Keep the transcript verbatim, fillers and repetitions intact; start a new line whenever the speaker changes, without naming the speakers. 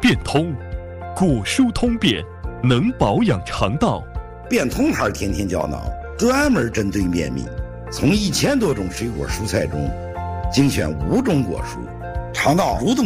变通，果蔬通便，能保养肠道。
变通牌天天胶囊专门针对便秘，从一千多种水果蔬菜中精选五种果蔬，肠道蠕动